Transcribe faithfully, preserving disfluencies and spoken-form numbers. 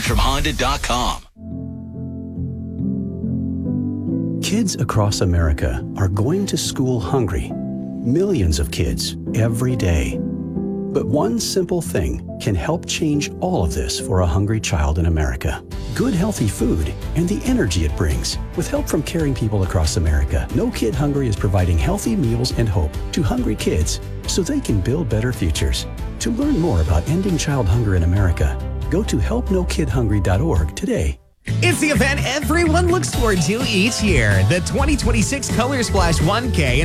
Tantrum Honda dot com. Kids across America are going to school hungry. Millions of kids every day. But one simple thing can help change all of this for a hungry child in America. Good, healthy food and the energy it brings. With help from caring people across America, No Kid Hungry is providing healthy meals and hope to hungry kids so they can build better futures. To learn more about ending child hunger in America, go to help no kid hungry dot org today. It's the event everyone looks forward to each year, the twenty twenty-six Color Splash one K.